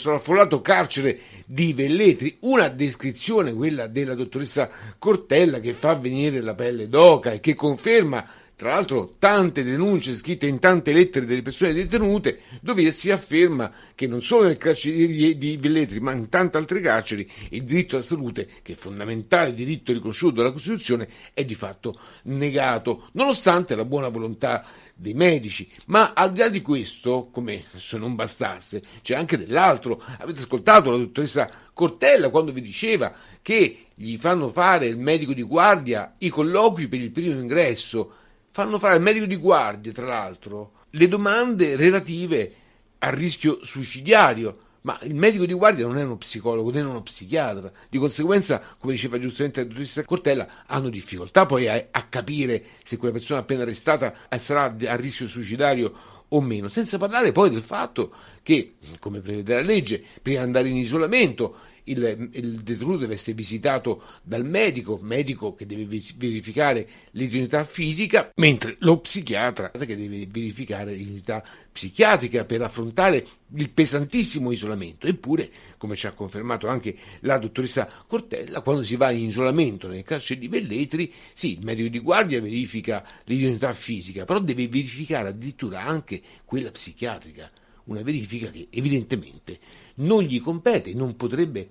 sovraffollato carcere di Velletri. Una descrizione, quella della dottoressa Cortella, che fa venire la pelle d'oca e che conferma, tra l'altro, tante denunce scritte in tante lettere delle persone detenute, dove si afferma che non solo nel carcere di Velletri, ma in tante altre carceri, il diritto alla salute, che è fondamentale diritto riconosciuto dalla Costituzione, è di fatto negato, nonostante la buona volontà dei medici. Ma al di là di questo, come se non bastasse, c'è anche dell'altro. Avete ascoltato la dottoressa Cortella quando vi diceva che gli fanno fare il medico di guardia i colloqui per il primo ingresso, fanno fare al medico di guardia, tra l'altro, le domande relative al rischio suicidario. Ma il medico di guardia non è uno psicologo, né uno psichiatra, di conseguenza, come diceva giustamente la dottoressa Cortella, hanno difficoltà poi a capire se quella persona appena arrestata sarà a rischio suicidario o meno, senza parlare poi del fatto che, come prevede la legge, prima di andare in isolamento il detenuto deve essere visitato dal medico che deve verificare l'idoneità fisica, mentre lo psichiatra che deve verificare l'idoneità psichiatrica per affrontare il pesantissimo isolamento. Eppure, come ci ha confermato anche la dottoressa Cortella, quando si va in isolamento nel carcere di Velletri, sì, il medico di guardia verifica l'idoneità fisica, però deve verificare addirittura anche quella psichiatrica, una verifica che evidentemente non gli compete e non potrebbe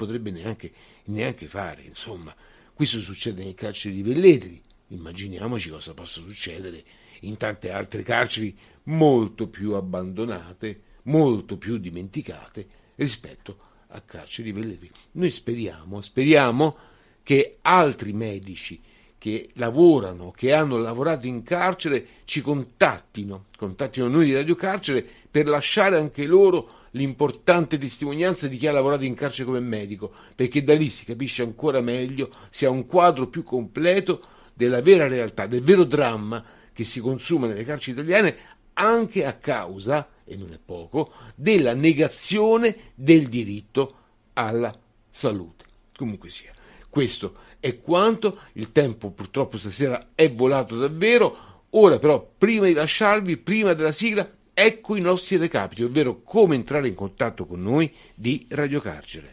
neanche fare. Insomma, questo succede nel carcere di Velletri, immaginiamoci cosa possa succedere in tante altre carceri molto più abbandonate, molto più dimenticate rispetto al carcere di Velletri. Noi speriamo che altri medici che lavorano, che hanno lavorato in carcere, ci contattino noi di Radio Carcere per lasciare anche loro l'importante testimonianza di chi ha lavorato in carcere come medico, perché da lì si capisce ancora meglio, si ha un quadro più completo della vera realtà, del vero dramma che si consuma nelle carceri italiane, anche a causa, e non è poco, della negazione del diritto alla salute. Comunque sia, questo è quanto. Il tempo purtroppo stasera è volato davvero. Ora però, prima di lasciarvi, prima della sigla, ecco i nostri recapiti, ovvero come entrare in contatto con noi di Radio Carcere.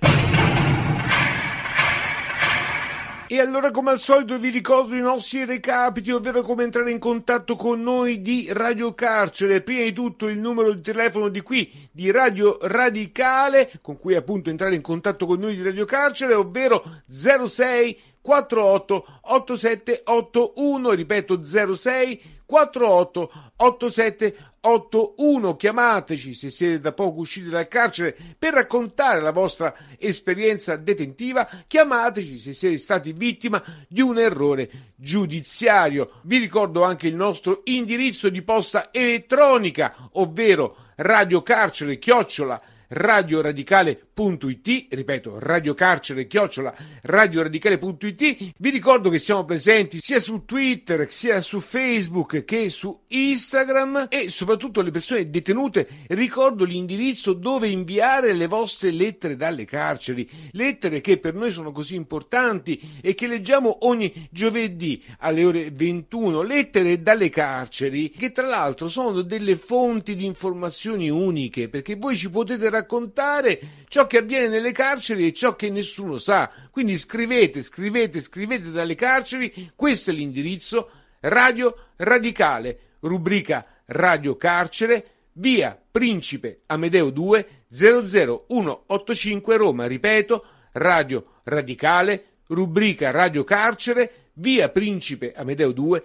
E allora, come al solito, vi ricordo i nostri recapiti, ovvero come entrare in contatto con noi di Radio Carcere. Prima di tutto il numero di telefono di qui, di Radio Radicale, con cui appunto entrare in contatto con noi di Radio Carcere, ovvero 06 48 87 81, ripeto 06 48 87 81. Chiamateci se siete da poco usciti dal carcere per raccontare la vostra esperienza detentiva, chiamateci se siete stati vittima di un errore giudiziario. Vi ricordo anche il nostro indirizzo di posta elettronica, ovvero radiocarcere@radioradicale.it, ripeto, radiocarcere@radioradicale.it. Vi ricordo che siamo presenti sia su Twitter, sia su Facebook che su Instagram, e soprattutto le persone detenute ricordo l'indirizzo dove inviare le vostre lettere dalle carceri, lettere che per noi sono così importanti e che leggiamo ogni giovedì alle ore 21, lettere dalle carceri che tra l'altro sono delle fonti di informazioni uniche, perché voi ci potete raccontare ciò che avviene nelle carceri e ciò che nessuno sa. Quindi scrivete dalle carceri. Questo è l'indirizzo: Radio Radicale, rubrica Radio Carcere, via Principe Amedeo 2 00185 Roma. Ripeto, Radio Radicale, rubrica Radio Carcere, via Principe Amedeo 2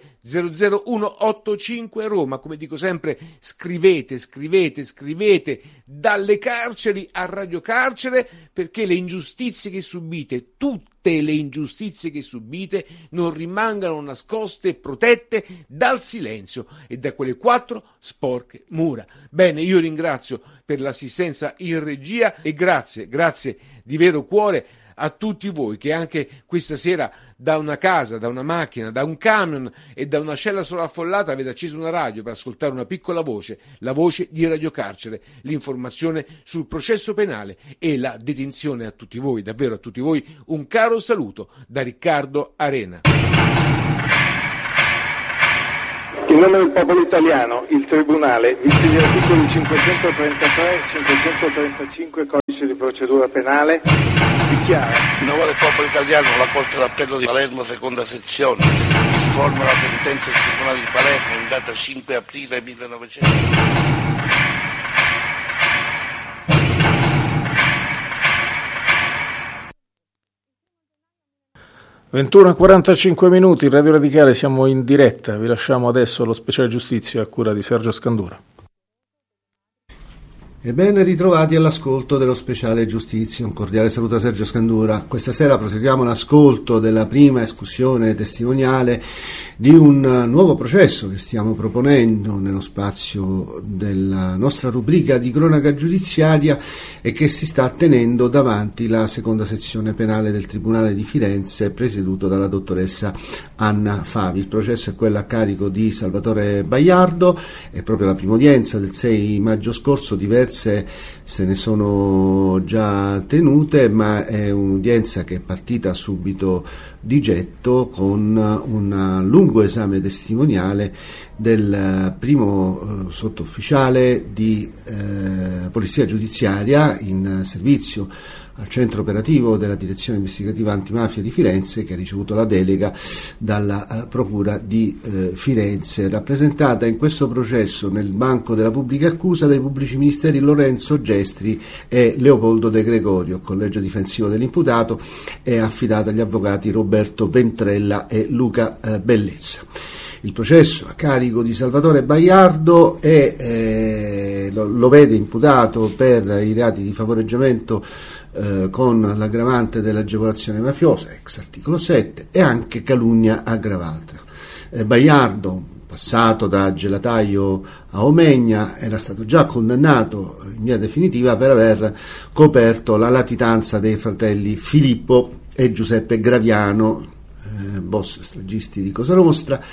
00185 Roma. Come dico sempre, scrivete dalle carceri a Radio Carcere, perché le ingiustizie che subite, tutte le ingiustizie che subite, non rimangano nascoste e protette dal silenzio e da quelle 4 sporche mura. Bene, io ringrazio per l'assistenza in regia e grazie di vero cuore a tutti voi che anche questa sera da una casa, da una macchina, da un camion e da una cella sovraffollata avete acceso una radio per ascoltare una piccola voce, la voce di Radio Carcere, l'informazione sul processo penale e la detenzione. A tutti voi, davvero a tutti voi, un caro saluto da Riccardo Arena. Che nome del popolo italiano, il Tribunale, visti gli articoli 533 e 535 Codice di procedura penale, dichiara: in nome del popolo italiano, la Corte d'Appello di Palermo, seconda sezione, informa la sentenza del Tribunale di Palermo in data 5 aprile 1900. 21:45 Radio Radicale, siamo in diretta, vi lasciamo adesso lo speciale giustizia a cura di Sergio Scandura. E ben ritrovati all'ascolto dello speciale giustizia, un cordiale saluto a Sergio Scandura. Questa sera proseguiamo l'ascolto della prima escussione testimoniale di un nuovo processo che stiamo proponendo nello spazio della nostra rubrica di cronaca giudiziaria e che si sta tenendo davanti la seconda sezione penale del Tribunale di Firenze, presieduto dalla dottoressa Anna Favi. Il processo è quello a carico di Salvatore Baiardo, è proprio la prima udienza del 6 maggio scorso, diverse se ne sono già tenute, ma è un'udienza che è partita subito di getto con un lungo esame testimoniale del primo sottufficiale di polizia giudiziaria in servizio al centro operativo della direzione investigativa antimafia di Firenze, che ha ricevuto la delega dalla procura di Firenze, rappresentata in questo processo nel banco della pubblica accusa dai pubblici ministeri Lorenzo Gestri e Leopoldo De Gregorio. Il collegio difensivo dell'imputato è affidato agli avvocati Roberto Ventrella e Luca Bellezza. Il processo a carico di Salvatore Baiardo lo vede imputato per i reati di favoreggiamento con l'aggravante dell'agevolazione mafiosa, ex articolo 7, e anche calunnia aggravata. Baiardo, passato da gelataio a Omegna, era stato già condannato in via definitiva per aver coperto la latitanza dei fratelli Filippo e Giuseppe Graviano, boss stragisti di Cosa Nostra,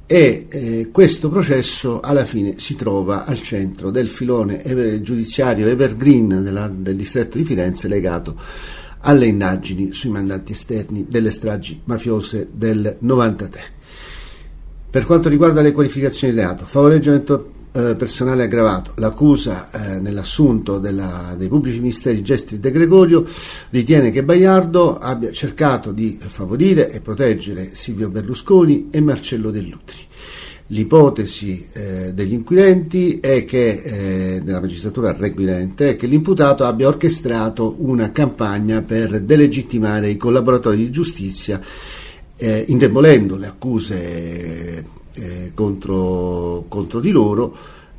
e questo processo alla fine si trova al centro del filone giudiziario evergreen del distretto di Firenze legato alle indagini sui mandanti esterni delle stragi mafiose del 93. Per quanto riguarda le qualificazioni di reato, favoreggiamento personale aggravato, l'accusa nell'assunto dei pubblici ministeri Gestri e De Gregorio ritiene che Baiardo abbia cercato di favorire e proteggere Silvio Berlusconi e Marcello Dell'Utri. L'ipotesi degli inquirenti è che, della magistratura requirente, è che l'imputato abbia orchestrato una campagna per delegittimare i collaboratori di giustizia, indebolendo le accuse contro di loro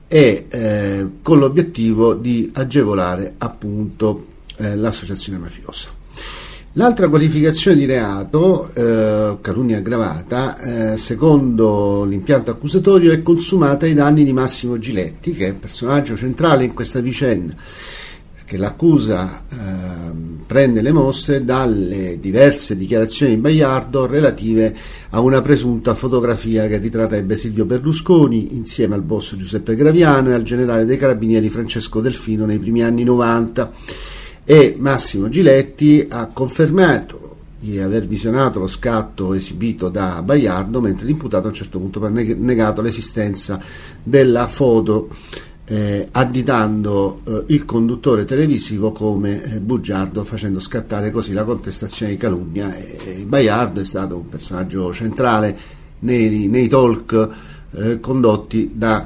e con l'obiettivo di agevolare appunto l'associazione mafiosa. L'altra qualificazione di reato, calunnia aggravata, secondo l'impianto accusatorio è consumata ai danni di Massimo Giletti, che è un personaggio centrale in questa vicenda, perché l'accusa prende le mosse dalle diverse dichiarazioni di Baiardo relative a una presunta fotografia che ritrarrebbe Silvio Berlusconi insieme al boss Giuseppe Graviano e al generale dei carabinieri Francesco Delfino nei primi anni 90, e Massimo Giletti ha confermato di aver visionato lo scatto esibito da Baiardo, mentre l'imputato a un certo punto ha negato l'esistenza della foto, additando il conduttore televisivo come bugiardo, facendo scattare così la contestazione di calunnia. Baiardo è stato un personaggio centrale nei talk condotti da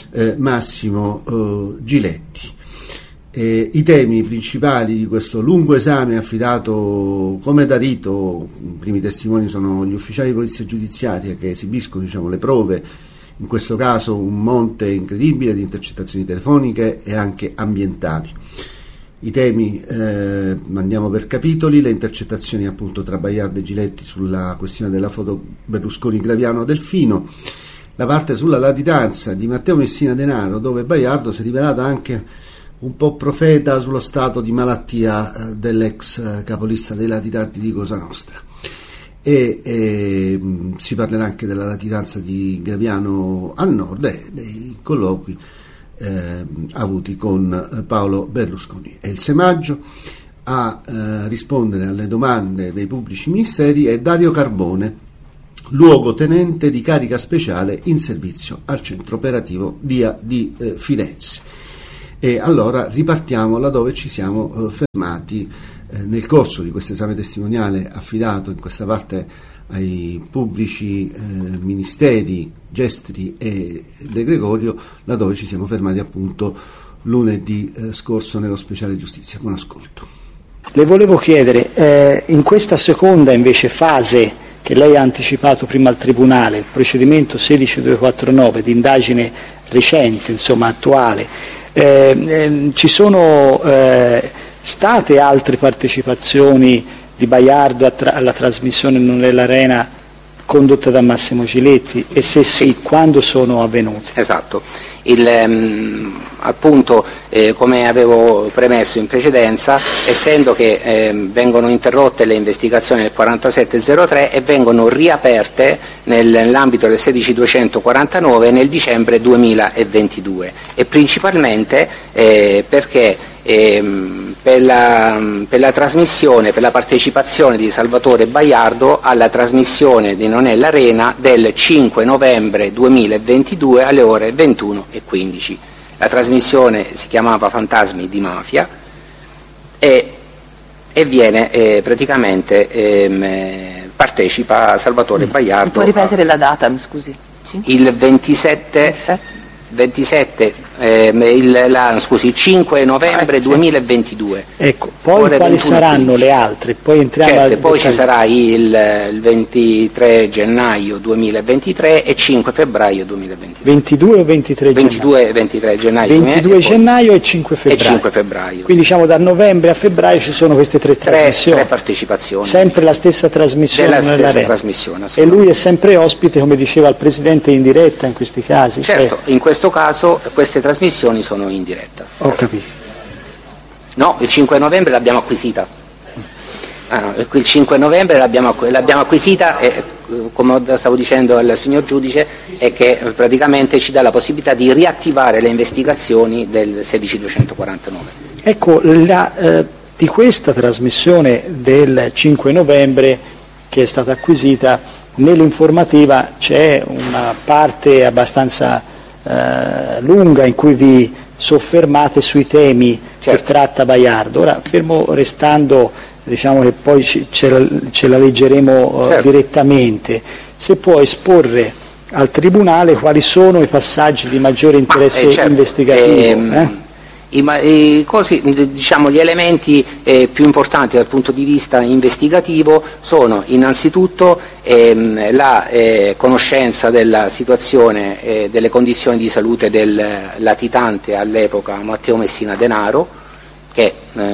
Massimo Giletti. I temi principali di questo lungo esame affidato come da rito, i primi testimoni sono gli ufficiali di polizia giudiziaria che esibiscono, le prove, in questo caso un monte incredibile di intercettazioni telefoniche e anche ambientali. I temi andiamo per capitoli: le intercettazioni appunto tra Baiardo e Giletti sulla questione della foto Berlusconi-Graviano-Delfino, la parte sulla latitanza di Matteo Messina Denaro, dove Baiardo si è rivelato anche un po' profeta sullo stato di malattia dell'ex capolista dei latitanti di Cosa Nostra. E si parlerà anche della latitanza di Graviano a nord e dei colloqui avuti con Paolo Berlusconi. E il 6 maggio a rispondere alle domande dei pubblici ministeri è Dario Carbone, luogotenente di carica speciale in servizio al centro operativo via di Firenze. E allora ripartiamo da dove ci siamo fermati nel corso di questo esame testimoniale affidato in questa parte ai pubblici ministeri Gestri e De Gregorio, laddove ci siamo fermati appunto lunedì scorso nello speciale giustizia. Buon ascolto. Le volevo chiedere, in questa seconda invece fase che lei ha anticipato prima al Tribunale, il procedimento 16249 di indagine recente, insomma attuale, ci sono state altre partecipazioni di Baiardo alla trasmissione Non è l'Arena condotta da Massimo Giletti, e se sì, quando sono avvenute? Esatto. Appunto, come avevo premesso in precedenza, essendo che vengono interrotte le investigazioni del 4703 e vengono riaperte nell'ambito del 16249 nel dicembre 2022, e principalmente perché per la trasmissione, per la partecipazione di Salvatore Baiardo alla trasmissione di Non è l'Arena del 5 novembre 2022 alle ore 21:15. La trasmissione si chiamava Fantasmi di Mafia e viene praticamente partecipa Salvatore Baiardo. Puoi ripetere la data, mi scusi? Il 5 novembre 2022. Ecco, poi quali saranno 15. Le altre? Poi entriamo poi ci sarà il 23 gennaio 2023 e 5 febbraio 2023. 22 o 23 22 e 23 gennaio. 22 gennaio e 5 febbraio. E 5 febbraio. Quindi diciamo da novembre a febbraio ci sono queste tre trasmissioni. Tre partecipazioni. Sempre la stessa trasmissione. Della stessa trasmissione. E lui è sempre ospite, come diceva il Presidente, in diretta in questi casi. Certo, in questo caso queste trasmissioni sono in diretta. Ho capito. No, il 5 novembre l'abbiamo acquisita. Il 5 novembre l'abbiamo acquisita e, come stavo dicendo al signor giudice, è che praticamente ci dà la possibilità di riattivare le investigazioni del 16249. Ecco, di questa trasmissione del 5 novembre che è stata acquisita, nell'informativa c'è una parte abbastanza lunga in cui vi soffermate sui temi che tratta Baiardo. Ora, fermo restando, diciamo che poi ce la leggeremo direttamente, se può esporre al Tribunale quali sono i passaggi di maggiore interesse investigativo. Diciamo, gli elementi più importanti dal punto di vista investigativo sono innanzitutto la conoscenza della situazione delle condizioni di salute del latitante all'epoca Matteo Messina Denaro, che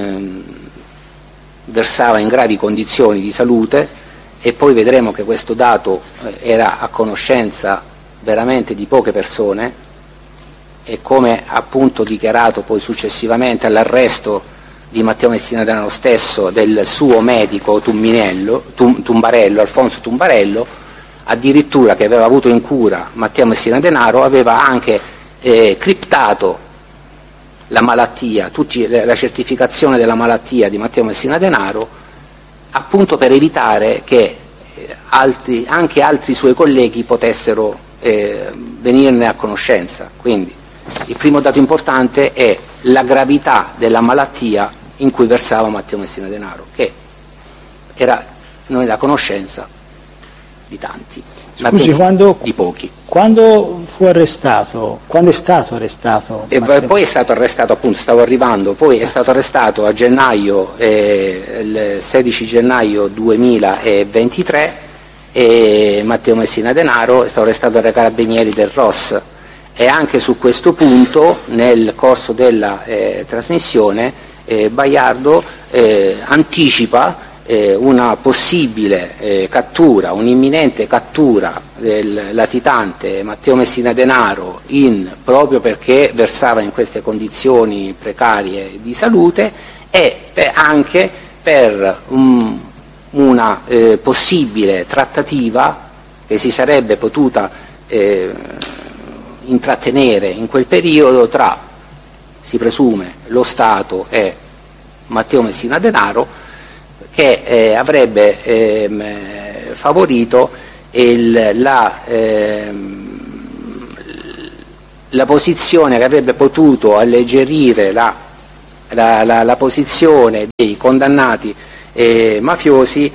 versava in gravi condizioni di salute, e poi vedremo che questo dato era a conoscenza veramente di poche persone, e come appunto dichiarato poi successivamente all'arresto di Matteo Messina Denaro stesso del suo medico Tumbarello, Alfonso Tumbarello, addirittura, che aveva avuto in cura Matteo Messina Denaro, aveva anche criptato la malattia, la certificazione della malattia di Matteo Messina Denaro, appunto per evitare che anche altri suoi colleghi potessero venirne a conoscenza. Quindi il primo dato importante è la gravità della malattia in cui versava Matteo Messina Denaro, che era noi la conoscenza di tanti, Scusi, di pochi. Quando fu arrestato? Quando è stato arrestato? Poi è stato arrestato, appunto, stavo arrivando, poi è stato arrestato a gennaio, il 16 gennaio 2023, e Matteo Messina Denaro è stato arrestato dai carabinieri del ROS. E anche su questo punto, nel corso della trasmissione, Baiardo anticipa una possibile cattura, un'imminente cattura del latitante Matteo Messina Denaro, proprio perché versava in queste condizioni precarie di salute, e anche per una possibile trattativa che si sarebbe potuta intrattenere in quel periodo tra, si presume, lo Stato e Matteo Messina Denaro, che avrebbe favorito la posizione che avrebbe potuto alleggerire la posizione dei condannati mafiosi,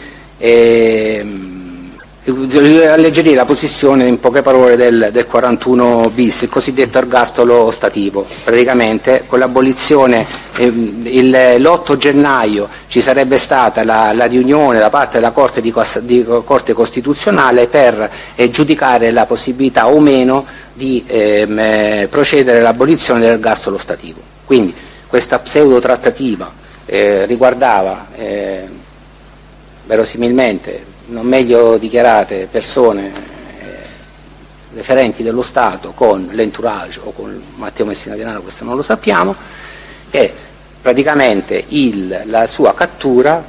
alleggerire la posizione, in poche parole, del 41 bis, il cosiddetto ergastolo ostativo. Praticamente con l'abolizione l'8 gennaio ci sarebbe stata la riunione da parte della Corte Costituzionale per giudicare la possibilità o meno di procedere all'abolizione dell'ergastolo ostativo. Quindi questa pseudo trattativa riguardava verosimilmente non meglio dichiarate persone referenti dello Stato con l'entourage o con Matteo Messina Denaro, questo non lo sappiamo, e praticamente la sua cattura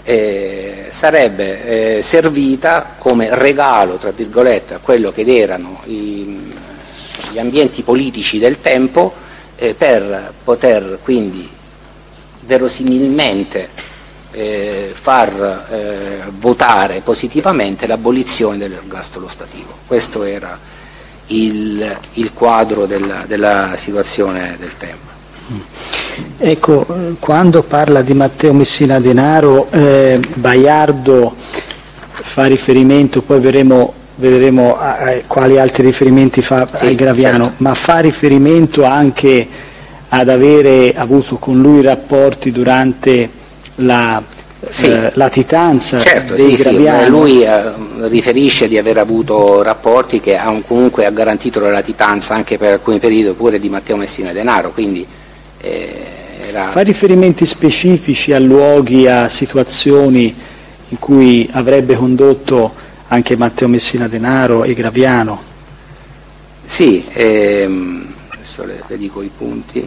sarebbe servita come regalo, tra virgolette, a quello che erano gli ambienti politici del tempo, per poter quindi verosimilmente far votare positivamente l'abolizione dell'ergastolo ostativo. Questo era il quadro della situazione del tempo. Ecco, quando parla di Matteo Messina Denaro, Baiardo fa riferimento, poi vedremo a quali altri riferimenti fa al Graviano, certo, ma fa riferimento anche ad avere avuto con lui rapporti durante la latitanza, certo, dei Graviano. Lui riferisce di aver avuto rapporti che comunque ha garantito la latitanza anche per alcuni periodi pure di Matteo Messina Denaro, quindi fa riferimenti specifici a luoghi, a situazioni in cui avrebbe condotto anche Matteo Messina Denaro e Graviano. Sì, adesso le dico i punti.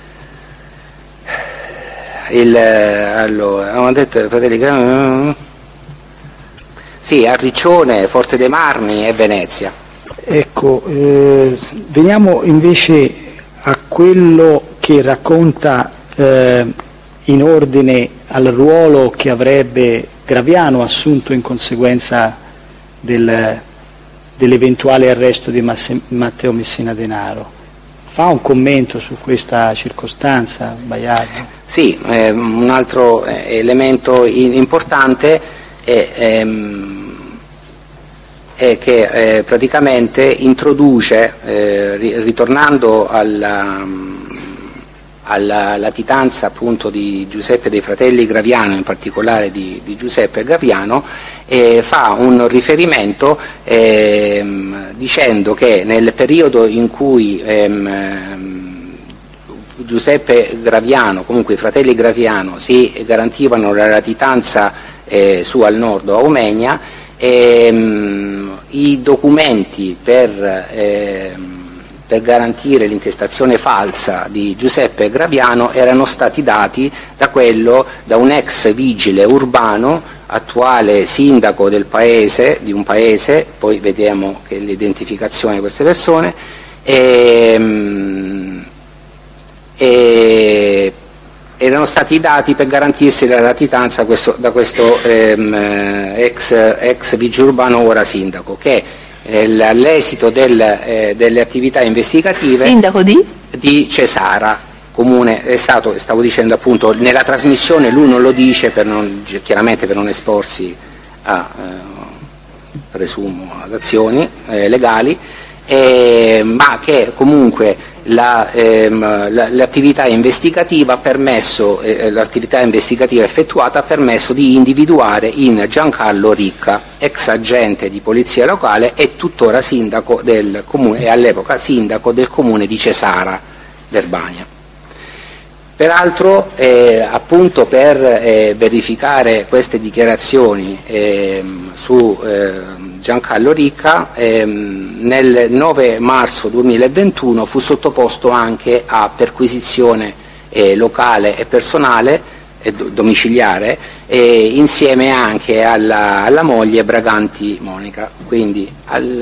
Allora, avevamo detto fratelli, sì, a Riccione, Forte dei Marmi e Venezia. Ecco, veniamo invece a quello che racconta in ordine al ruolo che avrebbe Graviano assunto in conseguenza dell'eventuale arresto di Matteo Messina Denaro. Fa un commento su questa circostanza, Baiardo? Sì, un altro elemento importante è che praticamente introduce, ritornando alla latitanza appunto di Giuseppe dei fratelli Graviano, in particolare di Giuseppe Graviano, fa un riferimento dicendo che nel periodo in cui Giuseppe Graviano, comunque i fratelli Graviano, si garantivano la latitanza su al nord a Omegna, i documenti per garantire l'intestazione falsa di Giuseppe Graviano erano stati dati da un ex vigile urbano, attuale sindaco del paese, di un paese, poi vediamo che l'identificazione di queste persone, erano stati dati per garantirsi la latitanza da questo ex vigile urbano, ora sindaco, che all'esito delle attività investigative, sindaco di Cesara, comune, stavo dicendo appunto, nella trasmissione lui non lo dice chiaramente per non esporsi presumo ad azioni legali, ma che comunque l'attività investigativa effettuata ha permesso di individuare in Giancarlo Ricca, ex agente di polizia locale e tuttora sindaco del comune, e all'epoca sindaco del comune di Cesara Verbania. Peraltro, appunto per verificare queste dichiarazioni su Giancarlo Ricca, nel 9 marzo 2021 fu sottoposto anche a perquisizione locale e personale domiciliare, insieme anche alla moglie Braganti Monica, quindi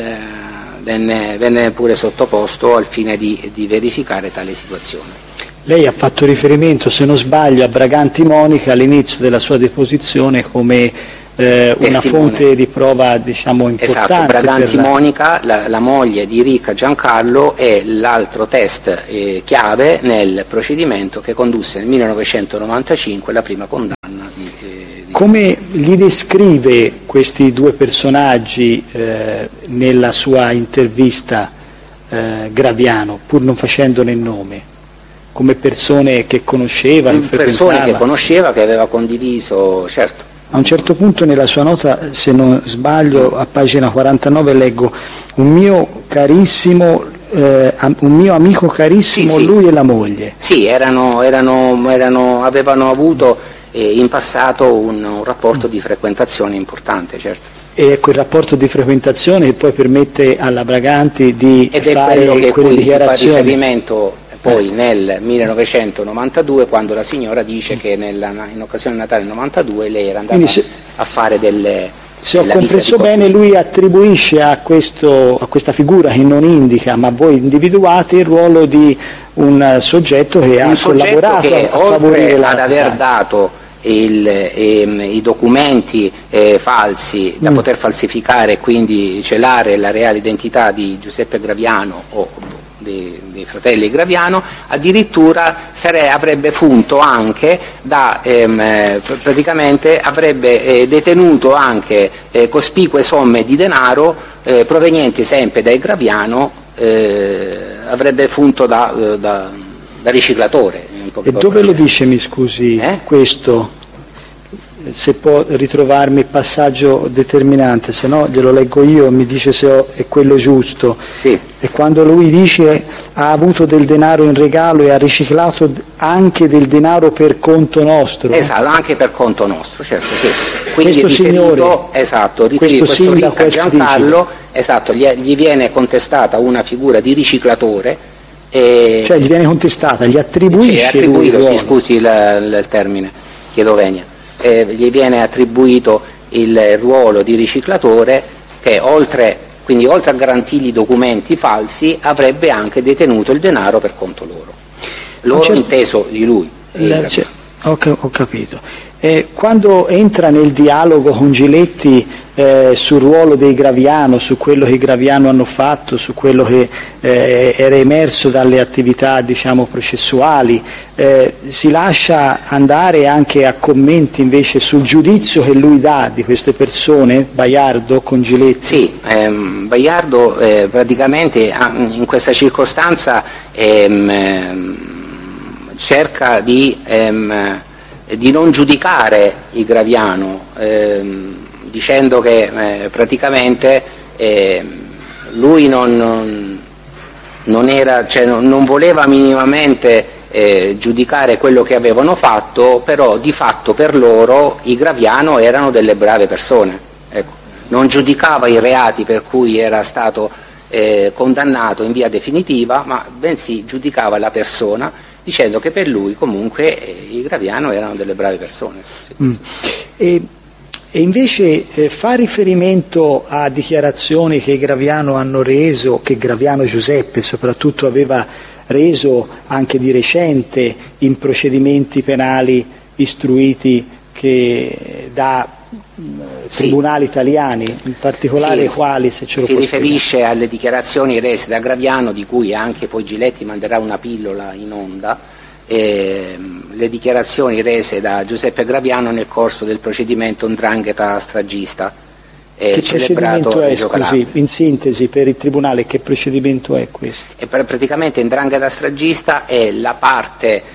venne pure sottoposto al fine di verificare tale situazione. Lei ha fatto riferimento, se non sbaglio, a Braganti Monica all'inizio della sua deposizione come una fonte di prova, diciamo, importante. Esatto, Braganti Monica, la moglie di Ricca Giancarlo, è l'altro test chiave nel procedimento che condusse nel 1995 la prima condanna di Come li descrive questi due personaggi nella sua intervista Graviano, pur non facendone il nome, come persone che conosceva, che persone che conosceva, che aveva condiviso, certo. A un certo punto nella sua nota, se non sbaglio, a pagina 49 leggo un mio amico carissimo, sì, lui e la moglie. Sì, avevano avuto in passato un rapporto di frequentazione importante, certo. E quel rapporto di frequentazione che poi permette alla Braganti di fare quelle dichiarazioni. Si fa riferimento poi nel 1992, quando la signora dice che in occasione del Natale 92 lei era andata a fare delle... Se ho compreso bene, lui attribuisce a questa figura che non indica, ma voi individuate, il ruolo di un soggetto che ha collaborato che, a favorire ad aver dato i documenti falsi da poter falsificare e quindi celare la reale identità di Giuseppe Graviano o dei fratelli Graviano, addirittura avrebbe funto anche praticamente avrebbe detenuto anche cospicue somme di denaro provenienti sempre dai Graviano, avrebbe funto da riciclatore. E dove lo dice, mi scusi, questo? Se può ritrovarmi il passaggio determinante, se no glielo leggo io, mi dice se è quello giusto. Sì. E quando lui dice ha avuto del denaro in regalo e ha riciclato anche del denaro per conto nostro. Esatto, anche per conto nostro, certo, sì. Quindi questo signore, esatto, questo Ricca Giancarlo, esatto, gli viene contestata una figura di riciclatore. Cioè gli viene contestata, gli attribuisce lui, scusi il termine, chiedo venia. Gli viene attribuito il ruolo di riciclatore che oltre a garantirgli documenti falsi avrebbe anche detenuto il denaro per conto loro, inteso di lui. Ho capito. Quando entra nel dialogo con Giletti sul ruolo dei Graviano, su quello che i Graviano hanno fatto, su quello che era emerso dalle attività, diciamo, processuali, si lascia andare anche a commenti invece sul giudizio che lui dà di queste persone, Baiardo con Giletti? Sì, Baiardo praticamente in questa circostanza cerca di non giudicare i Graviano, dicendo che praticamente lui non voleva minimamente giudicare quello che avevano fatto, però di fatto per loro i Graviano erano delle brave persone. Ecco. Non giudicava i reati per cui era stato condannato in via definitiva, ma bensì giudicava la persona, dicendo che per lui comunque i Graviano erano delle brave persone. Sì. E invece fa riferimento a dichiarazioni che i Graviano hanno reso, che Graviano Giuseppe soprattutto aveva reso anche di recente in procedimenti penali istruiti da tribunali italiani, in particolare quali, se ce lo può spiegare? Si riferisce alle dichiarazioni rese da Graviano, di cui anche poi Giletti manderà una pillola in onda, le dichiarazioni rese da Giuseppe Graviano nel corso del procedimento 'ndrangheta stragista. Che procedimento è, scusi, in sintesi per il Tribunale, che procedimento è questo? Praticamente 'ndrangheta stragista è la parte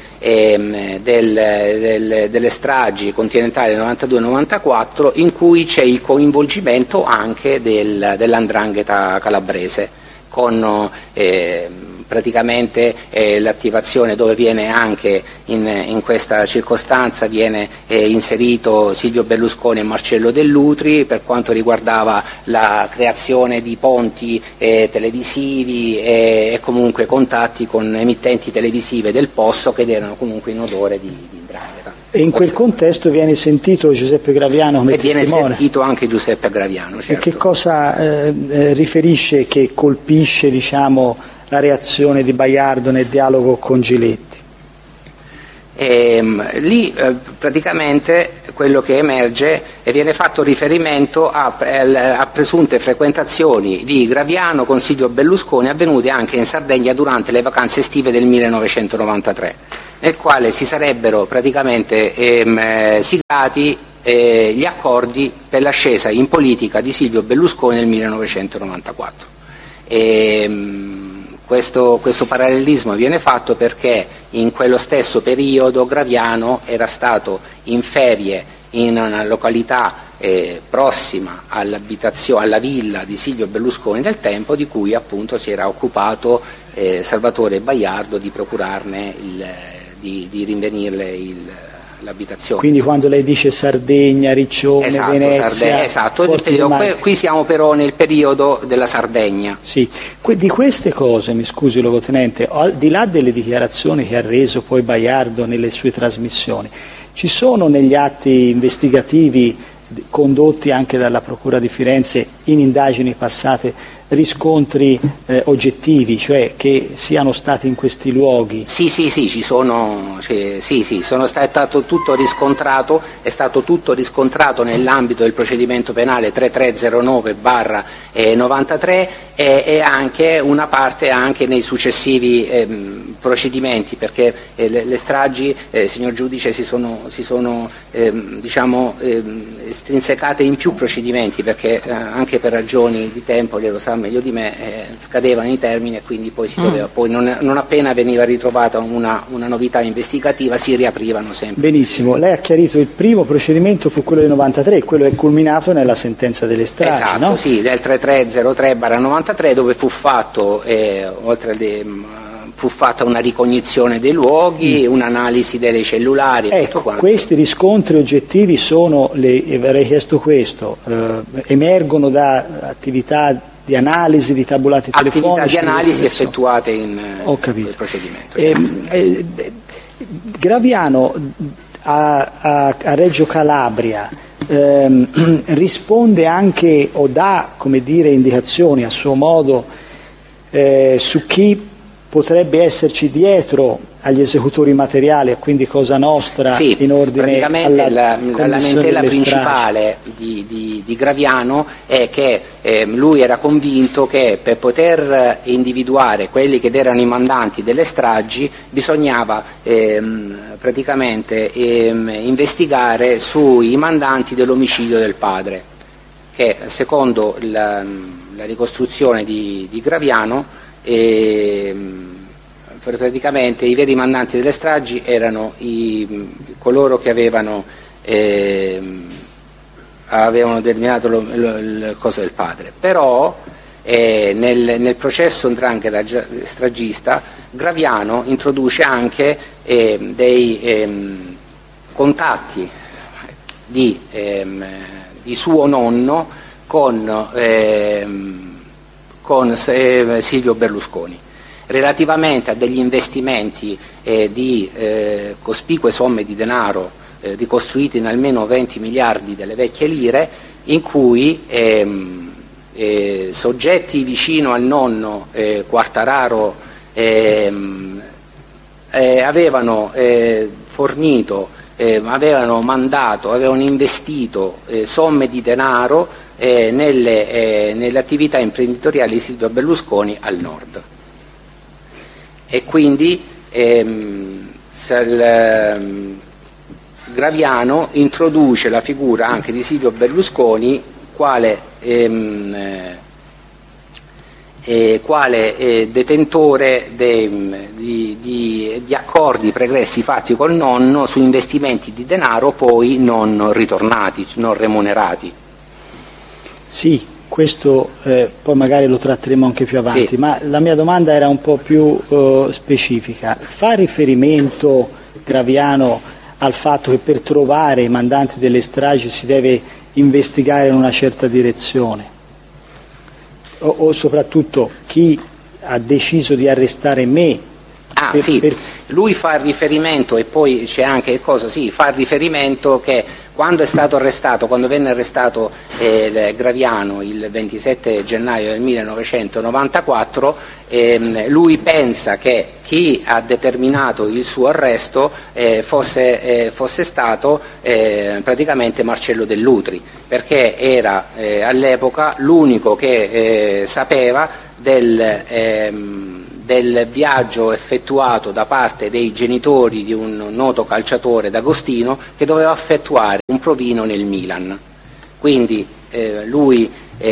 delle stragi continentali 92-94 in cui c'è il coinvolgimento anche dell''ndrangheta calabrese, con praticamente l'attivazione dove viene anche in questa circostanza viene inserito Silvio Berlusconi e Marcello Dell'Utri per quanto riguardava la creazione di ponti televisivi e comunque contatti con emittenti televisive del posto che erano comunque in odore di 'ndrangheta. E in quel contesto viene sentito Giuseppe Graviano come testimone? Viene sentito anche Giuseppe Graviano, certo. E che cosa riferisce che colpisce, diciamo, la reazione di Baiardo nel dialogo con Giletti? Lì praticamente quello che emerge viene fatto riferimento a presunte frequentazioni di Graviano con Silvio Berlusconi avvenute anche in Sardegna durante le vacanze estive del 1993, nel quale si sarebbero praticamente siglati gli accordi per l'ascesa in politica di Silvio Berlusconi nel 1994. Questo parallelismo viene fatto perché in quello stesso periodo Graviano era stato in ferie in una località prossima alla villa di Silvio Berlusconi del tempo, di cui appunto si era occupato Salvatore Baiardo di procurarne di rinvenirle l'abitazione. Quindi quando lei dice Sardegna, Riccione, Venezia... Esatto, qui siamo però nel periodo della Sardegna. Sì, di queste cose, mi scusi Luogotenente, al di là delle dichiarazioni che ha reso poi Baiardo nelle sue trasmissioni, ci sono negli atti investigativi condotti anche dalla Procura di Firenze in indagini passate riscontri oggettivi, cioè che siano stati in questi luoghi? Sì, ci sono, è stato tutto riscontrato, nell'ambito del procedimento penale 3309/93 e anche una parte anche nei successivi procedimenti, perché le stragi, signor Giudice, si sono estrinsecate in più procedimenti, perché anche per ragioni di tempo, lei lo sa meglio di me, scadevano i termini e quindi poi si doveva, poi non appena veniva ritrovata una novità investigativa si riaprivano sempre. Benissimo, lei ha chiarito il primo procedimento fu quello del 93, quello è culminato nella sentenza delle stragi, esatto, no? Sì, del 3303/93, dove fu fatto fu fatta una ricognizione dei luoghi, un'analisi delle cellulari. Ecco, tutto questi riscontri oggettivi avrei chiesto questo, emergono da attività di analisi di tabulati telefonici? Attività di analisi effettuate in quel procedimento. Graviano a Reggio Calabria risponde anche o dà, come dire, indicazioni a suo modo su chi potrebbe esserci dietro agli esecutori materiali e quindi Cosa Nostra, sì, in ordine praticamente alla la lamentela principale di Graviano è che lui era convinto che per poter individuare quelli che erano i mandanti delle stragi bisognava praticamente investigare sui mandanti dell'omicidio del padre, che secondo la ricostruzione di Graviano praticamente i veri mandanti delle stragi erano coloro che avevano determinato il coso del padre. Però nel processo 'ndrangheta stragista Graviano introduce anche dei contatti di suo nonno con Silvio Berlusconi relativamente a degli investimenti di cospicue somme di denaro ricostruiti in almeno 20 miliardi delle vecchie lire, in cui soggetti vicino al nonno Quartararo avevano fornito, avevano investito somme di denaro nelle attività imprenditoriali di Silvio Berlusconi al nord. E quindi Graviano introduce la figura anche di Silvio Berlusconi quale detentore di accordi pregressi fatti col nonno su investimenti di denaro poi non ritornati, non remunerati. Sì, questo poi magari lo tratteremo anche più avanti, sì. Ma la mia domanda era un po' più specifica. Fa riferimento Graviano al fatto che per trovare i mandanti delle stragi si deve investigare in una certa direzione? O soprattutto chi ha deciso di arrestare me Lui fa riferimento, e poi c'è anche fa riferimento che quando venne arrestato Graviano il 27 gennaio del 1994, lui pensa che chi ha determinato il suo arresto fosse stato praticamente Marcello Dell'Utri, perché era all'epoca l'unico che sapeva del viaggio effettuato da parte dei genitori di un noto calciatore d'Agostino che doveva effettuare un provino nel Milan. Quindi lui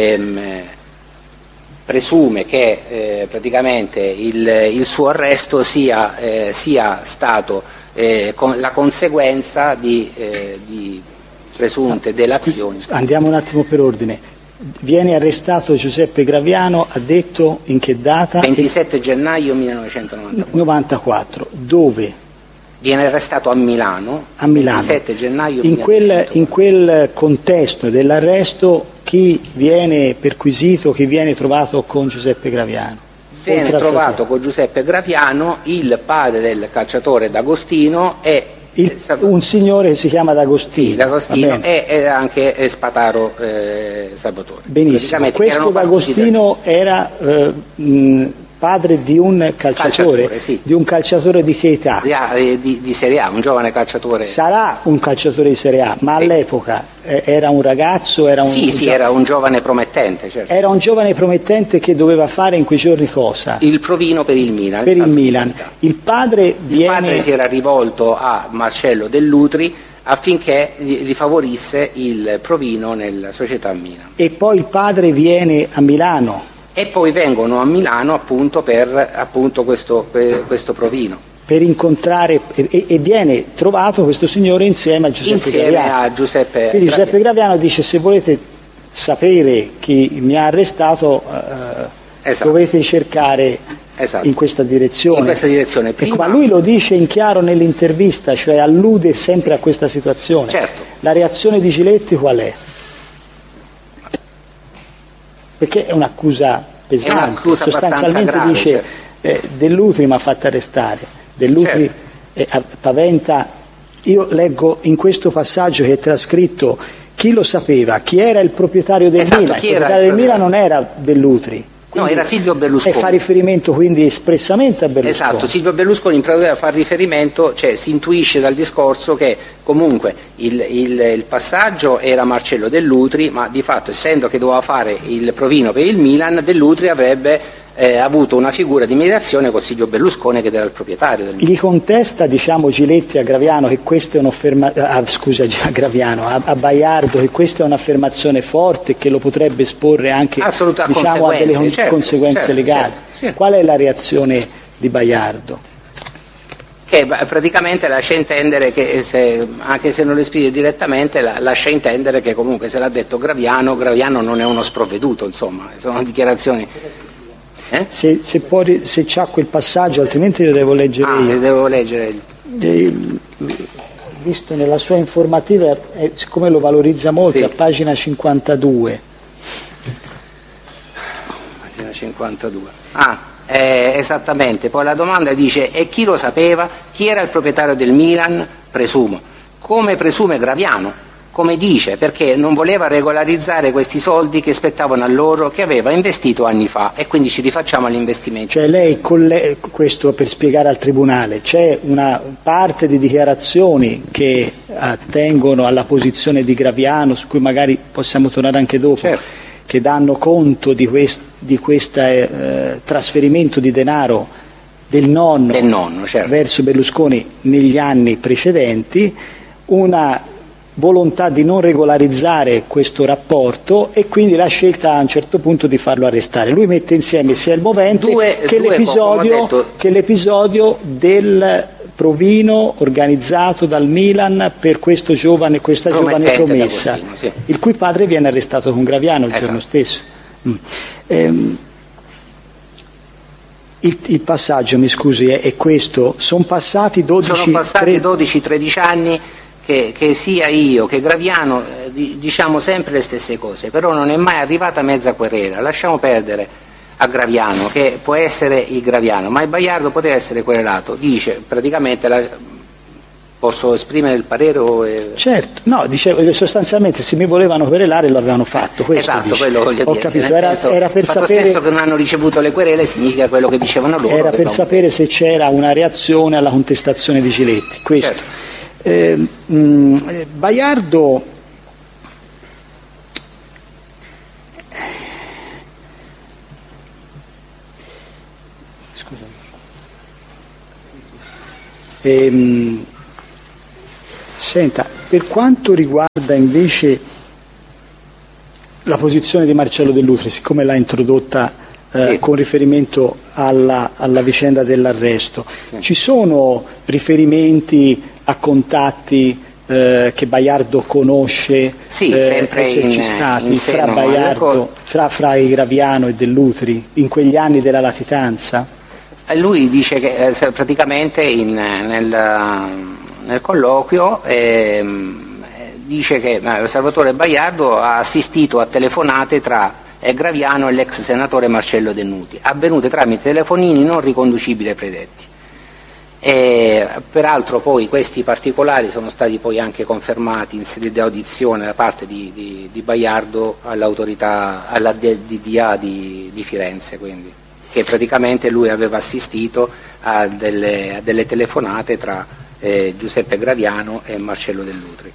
presume che praticamente il suo arresto sia stato la conseguenza di presunte delazioni. Andiamo un attimo per ordine. Viene arrestato Giuseppe Graviano, ha detto in che data? 27 gennaio 1994. Dove? Viene arrestato a Milano. A Milano. 27 gennaio in quel contesto dell'arresto, chi viene perquisito, chi viene trovato con Giuseppe Graviano? Viene trovato con Giuseppe Graviano il padre del calciatore D'Agostino e un signore che si chiama D'Agostino, D'Agostino e anche Spataro Salvatore. Benissimo, questo D'Agostino era padre di un calciatore, di un calciatore di che età? Di Serie A, un giovane calciatore. Sarà un calciatore di Serie A, ma all'epoca era un ragazzo? Era un giovane promettente. Certo. Era un giovane promettente che doveva fare in quei giorni cosa? Il provino per il Milan. Per il Milan. Il padre si era rivolto a Marcello Dell'Utri affinché gli favorisse il provino nella società Milan. E poi il padre viene a Milano. E poi vengono a Milano appunto per questo provino. Per incontrare e viene trovato questo signore insieme a Giuseppe Graviano. Quindi Giuseppe Graviano dice: se volete sapere chi mi ha arrestato dovete cercare in questa direzione. Prima... ma lui lo dice in chiaro nell'intervista, cioè allude sempre a questa situazione. Certo. La reazione di Giletti qual è? Perché è un'accusa pesante, sostanzialmente grave, dice Dell'Utri mi ha fatto arrestare, Dell'Utri paventa. Io leggo in questo passaggio che è trascritto chi lo sapeva, chi era il proprietario del Milan. Il proprietario del Milan non era Dell'Utri. Quindi, era Silvio Berlusconi. E fa riferimento quindi espressamente a Berlusconi. Esatto, Silvio Berlusconi in pratica fa riferimento, cioè si intuisce dal discorso che comunque il passaggio era Marcello Dell'Utri, ma di fatto, essendo che doveva fare il provino per il Milan, Dell'Utri avrebbe avuto una figura di mediazione con Silvio Berlusconi, che era il proprietario del Milan. Gli contesta, Giletti a Graviano che questa è a Baiardo, che questa è un'affermazione forte che lo potrebbe esporre anche a delle conseguenze legali. Certo. Qual è la reazione di Baiardo? Che praticamente lascia intendere che, anche se non lo esprime direttamente, lascia intendere che comunque se l'ha detto Graviano non è uno sprovveduto, insomma, sono dichiarazioni. Se c'ha quel passaggio, altrimenti lo devo leggere io. Devo leggere. Visto nella sua informativa, siccome lo valorizza molto, a pagina 52. Pagina 52. Esattamente. Poi la domanda dice: e chi lo sapeva? Chi era il proprietario del Milan? Presumo. Come presume Graviano? Come dice, perché non voleva regolarizzare questi soldi che spettavano a loro, che aveva investito anni fa, e quindi ci rifacciamo all'investimento. Cioè lei, questo per spiegare al Tribunale, c'è una parte di dichiarazioni che attengono alla posizione di Graviano, su cui magari possiamo tornare anche dopo, certo, che danno conto di questo trasferimento di denaro del nonno certo, verso Berlusconi negli anni precedenti, una volontà di non regolarizzare questo rapporto e quindi la scelta a un certo punto di farlo arrestare. Lui mette insieme sia il movente che l'episodio del provino organizzato dal Milan per questa giovane promessa, sì, il cui padre viene arrestato con Graviano il giorno stesso. Il passaggio, mi scusi, è questo: sono passati 12-13 anni che sia io che Graviano diciamo sempre le stesse cose, però non è mai arrivata mezza querela. Lasciamo perdere a Graviano, che può essere il Graviano, ma il Baiardo poteva essere querelato. Dice praticamente posso esprimere il parere o Certo, no, dicevo sostanzialmente se mi volevano querelare lo avevano fatto, questo esatto, dice. quello voglio Ho dire. capito, Nel senso, era per il fatto sapere stesso che non hanno ricevuto le querele significa quello che dicevano loro. era per sapere se c'era una reazione alla contestazione di Giletti, questo. Certo. Baiardo senta, per quanto riguarda invece la posizione di Marcello Dell'Utri, siccome l'ha introdotta Sì. con riferimento alla vicenda dell'arresto, ci sono riferimenti a contatti che Baiardo conosce, Sì, sempre esserci stati in fra seno Baiardo, fra i Graviano e Dell'Utri in quegli anni della latitanza? Lui dice che praticamente nel colloquio dice che Salvatore Baiardo ha assistito a telefonate tra Graviano e l'ex senatore Marcello Dell'Utri, avvenute tramite telefonini non riconducibili ai predetti. Peraltro poi questi particolari sono stati poi anche confermati in sede di audizione da parte di Baiardo all'autorità, alla DDA di Firenze, quindi, che praticamente lui aveva assistito a delle telefonate tra Giuseppe Graviano e Marcello Dell'Utri.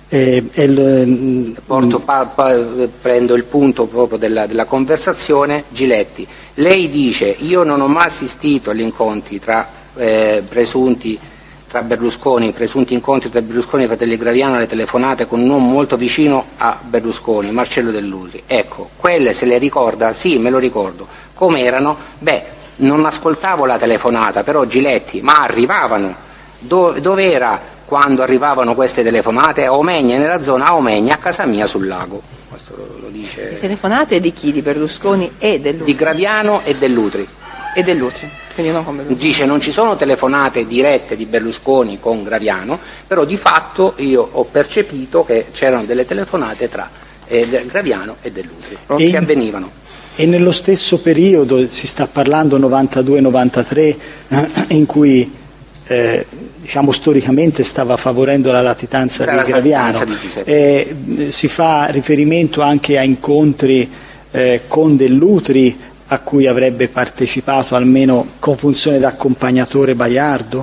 Prendo il punto proprio della conversazione. Giletti, lei dice: io non ho mai assistito agli incontri presunti incontri tra Berlusconi e fratelli Graviano, alle telefonate con un uomo molto vicino a Berlusconi, Marcello Dell'Utri. Ecco, quelle se le ricorda? Sì, me lo ricordo. Come erano? Non ascoltavo la telefonata, però Giletti, ma arrivavano. Dove era quando arrivavano queste telefonate? A Omegna, nella zona a Omegna, a casa mia sul lago. Questo lo dice. Le telefonate di chi? Di Berlusconi e Dell'Utri? Di Graviano e Dell'Utri. E Dell'Utri, quindi non con Berlusconi. Dice: non ci sono telefonate dirette di Berlusconi con Graviano, però di fatto io ho percepito che c'erano delle telefonate tra Graviano e Dell'Utri, che avvenivano. E nello stesso periodo, si sta parlando 92-93, in cui diciamo storicamente stava favorendo la latitanza di Graviano, si fa riferimento anche a incontri con Dell'Utri a cui avrebbe partecipato almeno con funzione da accompagnatore Baiardo?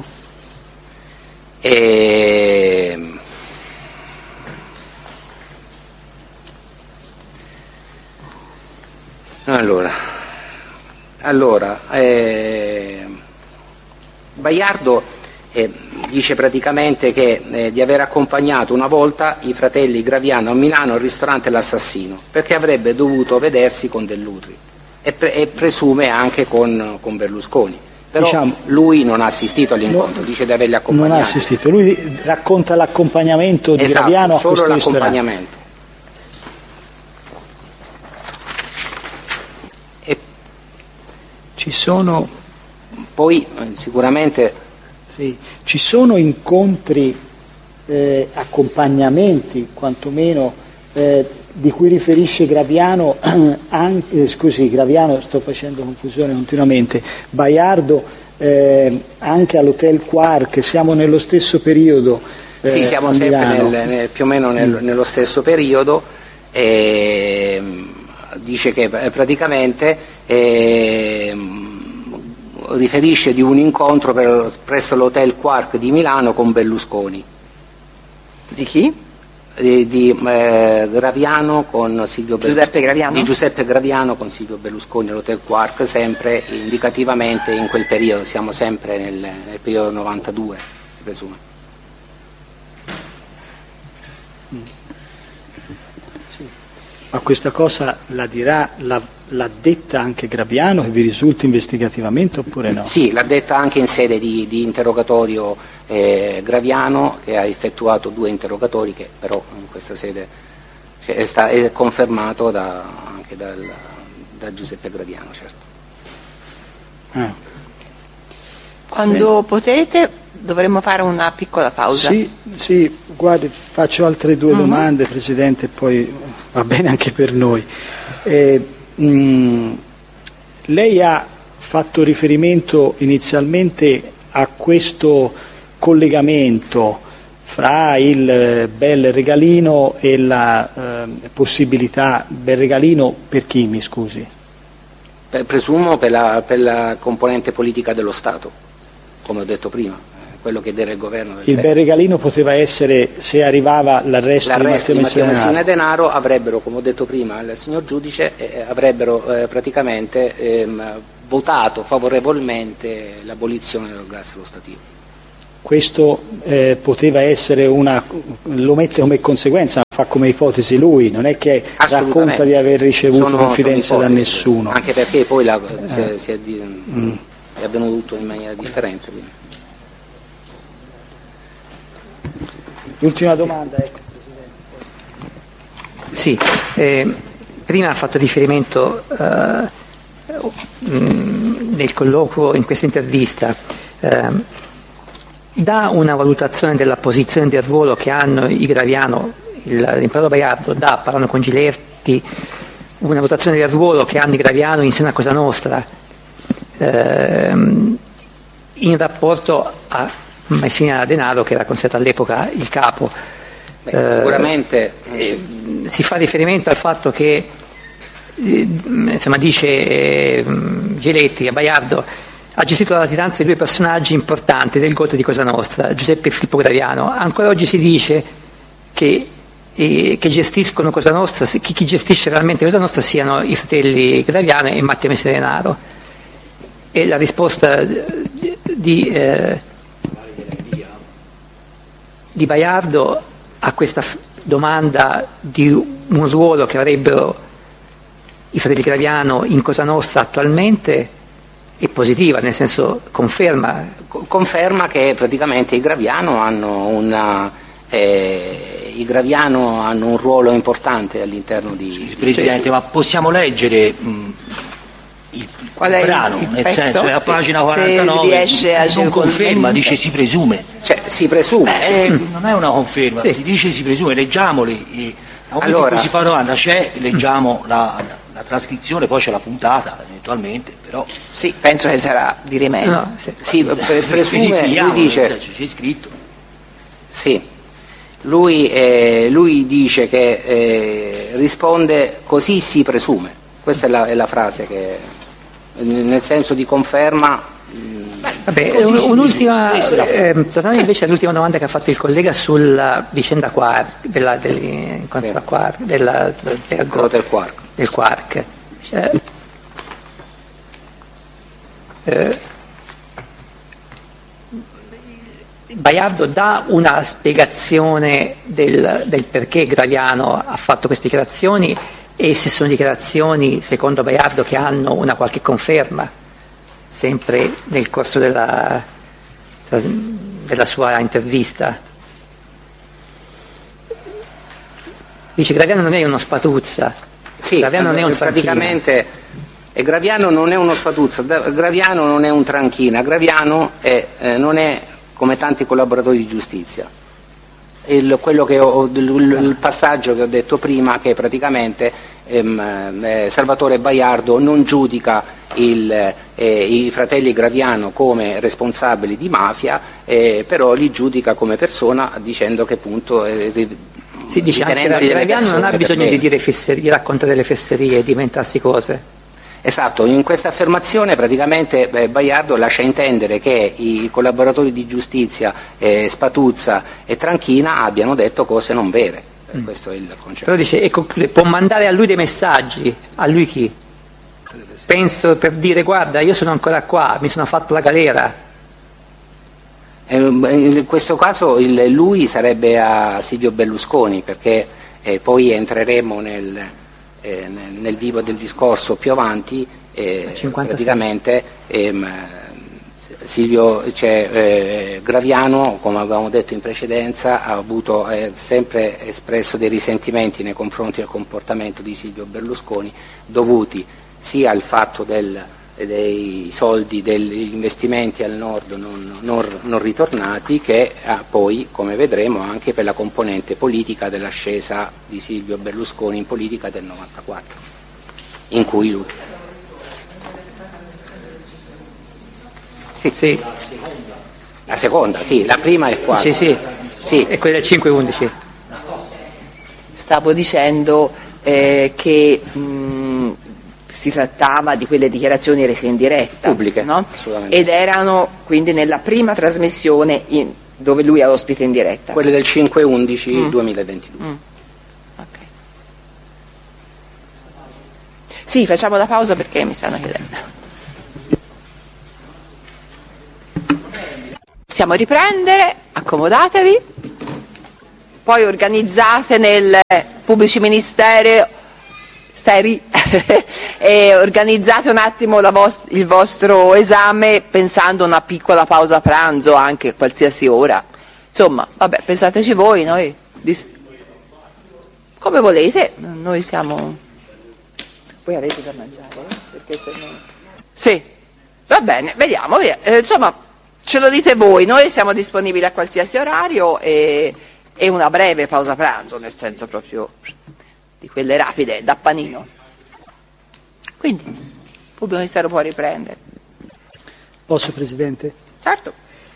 Allora, Baiardo dice praticamente che di aver accompagnato una volta i fratelli Graviano a Milano al ristorante L'Assassino, perché avrebbe dovuto vedersi con Dell'Utri e presume anche con Berlusconi. Però diciamo, lui non ha assistito all'incontro, dice di averli accompagnati. Non ha assistito, lui racconta l'accompagnamento di Graviano a questo ristorante. Solo l'accompagnamento. Ci sono poi sicuramente sì, ci sono incontri, accompagnamenti quantomeno di cui riferisce Graviano, Graviano, sto facendo confusione continuamente, Baiardo anche all'Hotel Quark, siamo nello stesso periodo. Sì, siamo sempre più o meno nello stesso periodo. Dice che praticamente riferisce di un incontro presso l'Hotel Quark di Milano con Berlusconi. Di chi? Di Graviano con Silvio Berlusconi. Giuseppe Graviano? Di Giuseppe Graviano con Silvio Berlusconi all'Hotel Quark, sempre indicativamente in quel periodo, siamo sempre nel periodo 92, si presume. Sì. Ma questa cosa l'ha detta anche Graviano, che vi risulta investigativamente oppure no? Sì, l'ha detta anche in sede di interrogatorio Graviano, che ha effettuato 2 interrogatori, che però in questa sede è confermato anche da Giuseppe Graviano, certo. Quando potete dovremmo fare una piccola pausa. Sì, guardi, faccio altre 2 domande, Presidente, e poi va bene anche per noi. lei ha fatto riferimento inizialmente a questo collegamento fra il bel regalino e la possibilità bel regalino per chi, mi scusi? Presumo per la componente politica dello Stato, come ho detto prima, quello che era il governo. Il bel regalino poteva essere, se arrivava l'arresto di Matteo Messina Denaro, avrebbero, come ho detto prima al signor giudice, avrebbero praticamente votato favorevolmente l'abolizione dell'ergastolo stativo. Questo poteva essere lo mette come conseguenza, fa come ipotesi lui, non è che racconta di aver ricevuto confidenza da nessuno. Anche perché poi è avvenuto tutto in maniera differente. Quindi. Ultima domanda, ecco, Presidente. Sì, prima ha fatto riferimento nel colloquio, in questa intervista, da una valutazione della posizione del ruolo che hanno i Graviano, l'imperatore Baiardo, parlando con Giletti, una valutazione del ruolo che hanno i Graviano in seno a Cosa Nostra, in rapporto a Messina Denaro, che era considerato all'epoca il capo. Sicuramente si fa riferimento al fatto che dice Giletti a Baiardo ha gestito la latitanza di due personaggi importanti del Golfo di Cosa Nostra, Giuseppe e Filippo Graviano. Ancora oggi si dice che gestiscono Cosa Nostra, chi gestisce realmente Cosa Nostra siano i fratelli Graviano e Matteo Messina Denaro. E la risposta di Baiardo a questa domanda di un ruolo che avrebbero i fratelli Graviano in Cosa Nostra attualmente è positiva, nel senso conferma che praticamente i Graviano hanno un ruolo importante all'interno di... Sì, Presidente, ma possiamo leggere il brano, nel senso è a pagina 49, non conferma, dice si presume. Cioè, si presume. Non è una conferma, si dice si presume, leggiamoli. Allora, si fa domanda, leggiamo la trascrizione, poi c'è la puntata eventualmente, però... Sì, penso che sarà di rimedio. Presume, lui dice... C'è scritto. Sì, lui dice che risponde così si presume, questa è la frase che, nel senso di conferma. Vabbè, un'ultima, tornando invece all'ultima domanda che ha fatto il collega sulla vicenda Quark, del Quark. Baiardo dà una spiegazione del perché Graviano ha fatto queste dichiarazioni e se sono dichiarazioni, secondo Baiardo, che hanno una qualche conferma, sempre nel corso della sua intervista. Dice Graviano non è uno spatuzza. Sì, Graviano non è un praticamente Graviano non è uno spatuzza, Graviano non è un tranchina, Graviano non è come tanti collaboratori di giustizia. Il passaggio che ho detto prima, che praticamente Salvatore Baiardo non giudica i fratelli Graviano come responsabili di mafia, però li giudica come persona, dicendo che appunto si dice anche che Graviano non ha bisogno di raccontare le fesserie e di inventarsi cose. Esatto, in questa affermazione praticamente Baiardo lascia intendere che i collaboratori di giustizia Spatuzza e Tranchina abbiano detto cose non vere. Questo è il concetto. Però dice, può mandare a lui dei messaggi, a lui chi? Penso per dire guarda, io sono ancora qua, mi sono fatto la galera. In questo caso lui sarebbe a Silvio Berlusconi, perché poi entreremo nel vivo del discorso più avanti, praticamente Graviano, come avevamo detto in precedenza, ha sempre espresso dei risentimenti nei confronti del comportamento di Silvio Berlusconi, dovuti sia al fatto dei soldi degli investimenti al nord non ritornati, che poi, come vedremo, anche per la componente politica dell'ascesa di Silvio Berlusconi in politica del 94, in cui lui Sì. La seconda, sì, la prima è qua. Sì. E quella del 5-11. Stavo dicendo che si trattava di quelle dichiarazioni rese in diretta, pubbliche, no? Assolutamente. Ed erano quindi nella prima trasmissione dove lui è ospite in diretta. Quelle del 5-11 2022. Ok. Sì, facciamo la pausa perché mi stanno chiedendo. Possiamo riprendere, accomodatevi, poi organizzate nel pubblici ministeri e organizzate un attimo il vostro esame pensando a una piccola pausa pranzo anche a qualsiasi ora. Insomma, vabbè, pensateci voi, noi come volete, noi siamo... Voi avete da mangiare? Perché se no... Sì, va bene, vediamo. Insomma, ce lo dite voi, noi siamo disponibili a qualsiasi orario e una breve pausa pranzo, nel senso proprio di quelle rapide, da panino. Quindi, il pubblico ministero può riprendere. Posso, Presidente? Certo.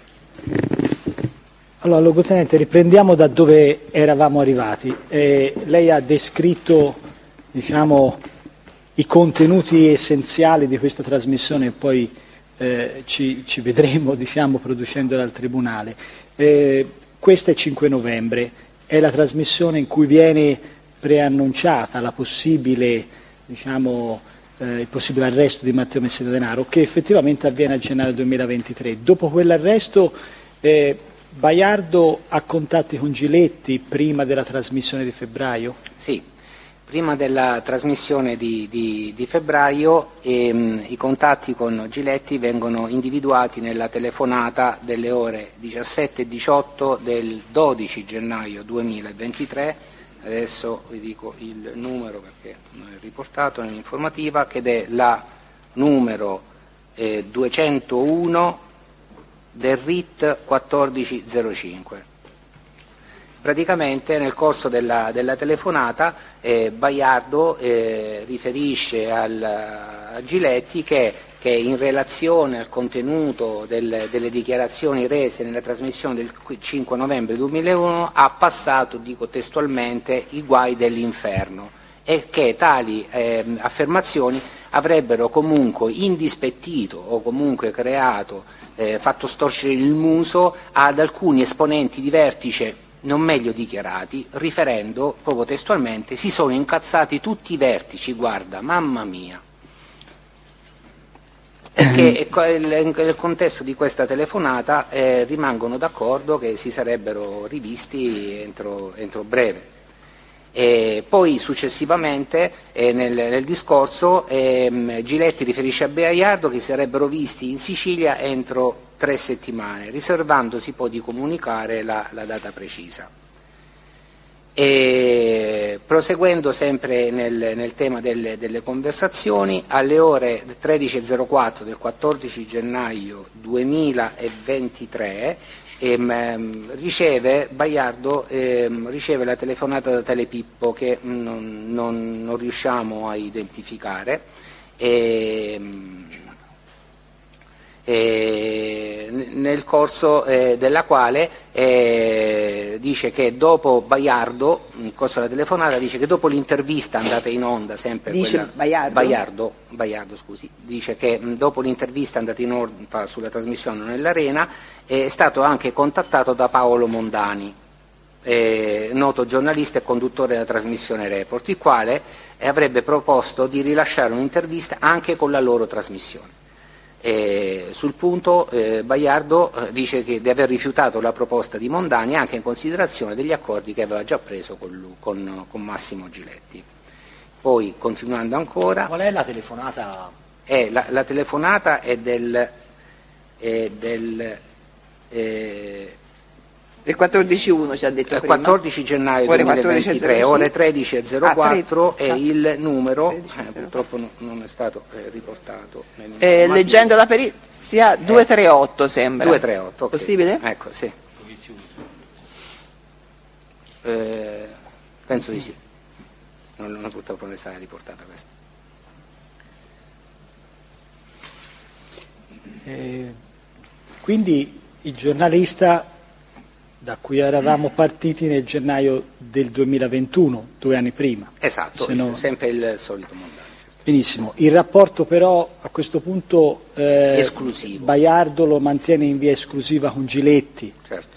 Allora, Luogotenente, riprendiamo da dove eravamo arrivati. Lei ha descritto, diciamo, i contenuti essenziali di questa trasmissione e poi ci vedremo, diciamo, producendola al Tribunale. Questa è 5 novembre, è la trasmissione in cui viene preannunciata la possibile, diciamo, il possibile arresto di Matteo Messina Denaro, che effettivamente avviene a gennaio 2023. Dopo quell'arresto Baiardo ha contatti con Giletti prima della trasmissione di febbraio? Sì, prima della trasmissione di febbraio i contatti con Giletti vengono individuati nella telefonata delle ore 17:18 del 12 gennaio 2023. Adesso vi dico il numero perché non è riportato nell'informativa, che è la numero 201 del RIT 1405. Praticamente nel corso della telefonata Baiardo riferisce a Giletti che in relazione al contenuto delle dichiarazioni rese nella trasmissione del 5 novembre 2001 ha passato, dico testualmente, i guai dell'inferno, e che tali affermazioni avrebbero comunque indispettito o comunque fatto storcere il muso ad alcuni esponenti di vertice non meglio dichiarati, riferendo proprio testualmente: si sono incazzati tutti i vertici, guarda, mamma mia. Perché nel contesto di questa telefonata rimangono d'accordo che si sarebbero rivisti entro breve. E poi successivamente nel discorso Giletti riferisce a Baiardo che si sarebbero visti in Sicilia entro 3 settimane, riservandosi poi di comunicare la data precisa. E proseguendo sempre nel tema delle conversazioni, alle ore 13:04 del 14 gennaio 2023 Baiardo riceve la telefonata da Telepippo che non riusciamo a identificare, nel corso della quale dice che dopo Baiardo, nel corso della telefonata, dice che dopo l'intervista andata in onda, sempre dice Baiardo, scusi, dice che dopo l'intervista andata in onda sulla trasmissione nell'Arena è stato anche contattato da Paolo Mondani, noto giornalista e conduttore della trasmissione Report, il quale avrebbe proposto di rilasciare un'intervista anche con la loro trasmissione. Sul punto Baiardo dice di aver rifiutato la proposta di Mondani anche in considerazione degli accordi che aveva già preso con Massimo Giletti. Poi, continuando ancora... Qual è la telefonata? La telefonata è del 14/1 ci ha detto prima. 14 gennaio 2023, ore 13:04 e il numero purtroppo non è stato riportato. Leggendo la perizia 238 sembra. 238, okay. Possibile? Ecco, sì. Penso di sì. Non purtroppo non è stata riportata questa. quindi il giornalista da cui eravamo partiti nel gennaio del 2021, 2 anni prima. Esatto, sempre il solito montaggio. Benissimo, il rapporto però a questo punto esclusivo. Baiardo lo mantiene in via esclusiva con Giletti. Certo.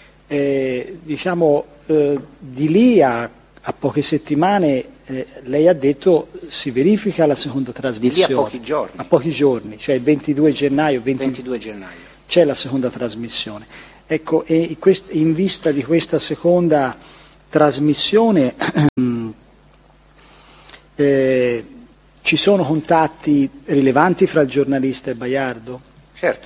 Di lì a poche settimane lei ha detto si verifica la seconda trasmissione. Di lì a pochi giorni. A pochi giorni, cioè il 22 gennaio. 22 gennaio. C'è la seconda trasmissione. Ecco, e in vista di questa seconda trasmissione ci sono contatti rilevanti fra il giornalista e Baiardo? Certo.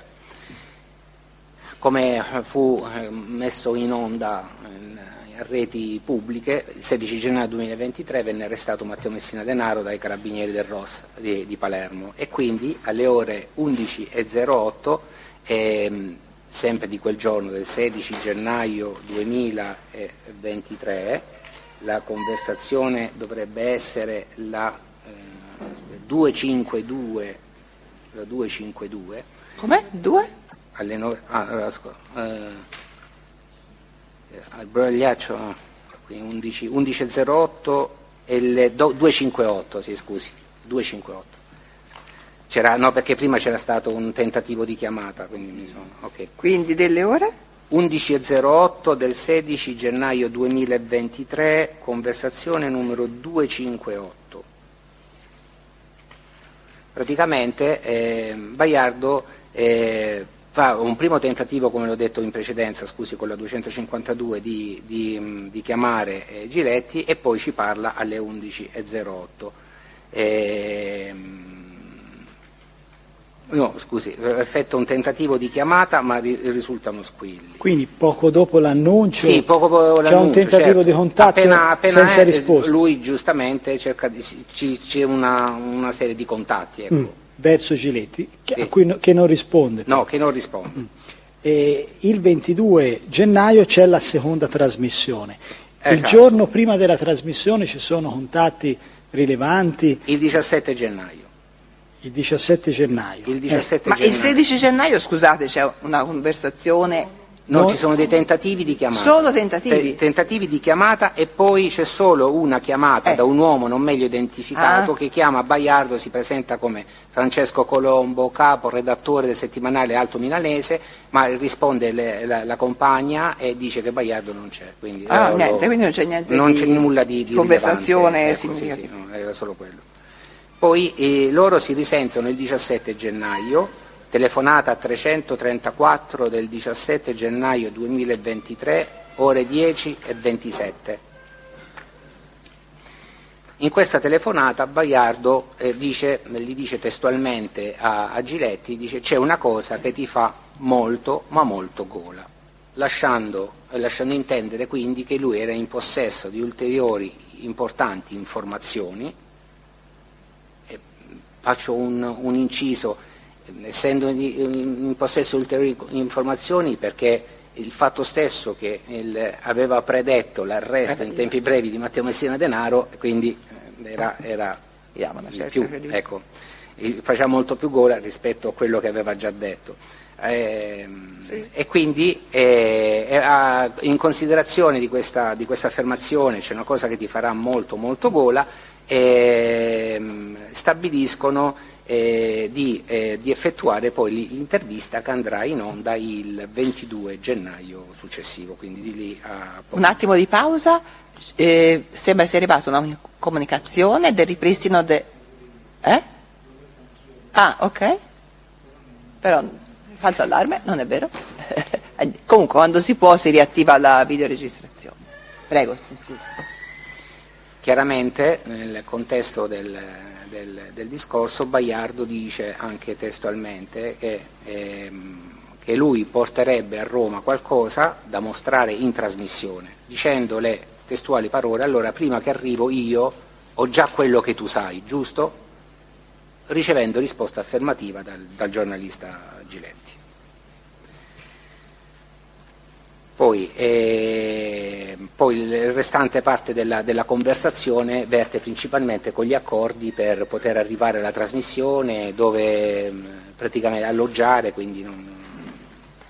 Come fu messo in onda a reti pubbliche, il 16 gennaio 2023 venne arrestato Matteo Messina Denaro dai carabinieri del ROS di Palermo e quindi alle ore 11:08 sempre di quel giorno, del 16 gennaio 2023, la conversazione dovrebbe essere la 252. La 252. Com'è? 2? Alle 9. Al brogliaccio, 11:08 e le 258, sì, scusi, 258. No, perché prima c'era stato un tentativo di chiamata, quindi okay. Quindi delle ore? 11:08 del 16 gennaio 2023, conversazione numero 258. Praticamente Baiardo fa un primo tentativo, come l'ho detto in precedenza, scusi, con la 252 di chiamare Giletti e poi ci parla alle 11:08. No, scusi, effettua un tentativo di chiamata ma risultano squilli. Quindi poco dopo l'annuncio, sì, poco dopo l'annuncio, c'è un tentativo di contatto appena senza risposta. Lui giustamente cerca c'è una serie di contatti. Ecco. Verso Giletti, sì. che non risponde. No, che non risponde. Il 22 gennaio c'è la seconda trasmissione. Esatto. Il giorno prima della trasmissione ci sono contatti rilevanti. Il 17 gennaio. Il 17 gennaio. Il 17 Ma gennaio. il 16 gennaio, scusate, c'è una conversazione. No, ci sono dei tentativi di chiamata. Solo tentativi? Tentativi di chiamata e poi c'è solo una chiamata da un uomo non meglio identificato che chiama Baiardo, si presenta come Francesco Colombo, capo redattore del settimanale Alto Milanese, ma risponde la compagna e dice che Baiardo non c'è. Quindi, niente, quindi non c'è niente non c'è nulla di conversazione significativa. Sì, no, era solo quello. Poi loro si risentono il 17 gennaio, telefonata 334 del 17 gennaio 2023, ore 10:27. In questa telefonata Baiardo gli dice testualmente a Giletti, dice: c'è una cosa che ti fa molto ma molto gola, lasciando intendere quindi che lui era in possesso di ulteriori importanti informazioni. Faccio un inciso, essendo in possesso di ulteriori informazioni, perché il fatto stesso che aveva predetto l'arresto in tempi brevi di Matteo Messina Denaro, quindi era più, ecco, faceva molto più gola rispetto a quello che aveva già detto. E quindi in considerazione di questa affermazione, c'è una cosa che ti farà molto molto gola, stabiliscono di effettuare poi l'intervista che andrà in onda il 22 gennaio successivo, quindi di lì a poco. Un attimo di pausa, sembra sia arrivata una comunicazione del ripristino ok, però falso allarme, non è vero? Comunque quando si può si riattiva la videoregistrazione. Prego, mi scusi. Chiaramente nel contesto del discorso Baiardo dice anche testualmente che lui porterebbe a Roma qualcosa da mostrare in trasmissione, dicendo le testuali parole: allora prima che arrivo io ho già quello che tu sai, giusto? Ricevendo risposta affermativa dal giornalista Giletti. Poi il restante parte della conversazione verte principalmente con gli accordi per poter arrivare alla trasmissione, dove praticamente alloggiare, quindi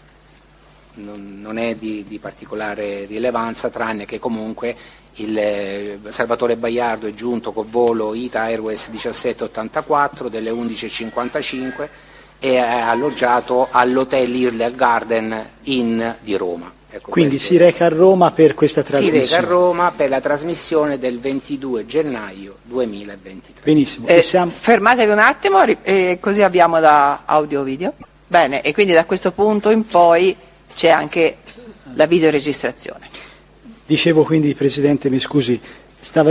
non è di particolare rilevanza, tranne che comunque il Salvatore Baiardo è giunto col volo ITA Airways 1784 delle 11.55 e è alloggiato all'Hotel Irle Garden Inn di Roma. Ecco, quindi si reca a Roma per questa trasmissione? Si reca a Roma per la trasmissione del 22 gennaio 2023. Benissimo. Fermatevi un attimo, così abbiamo da audio-video. Bene, e quindi da questo punto in poi c'è anche la videoregistrazione. Dicevo quindi, Presidente, mi scusi, stava